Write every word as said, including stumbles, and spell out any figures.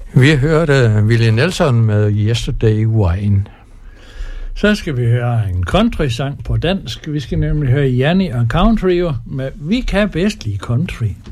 Vi hørte Willie Nelson med Yesterday Wine. Så skal vi høre en country-sang på dansk. Vi skal nemlig høre Janni og Country med Vi kan bedst lide country.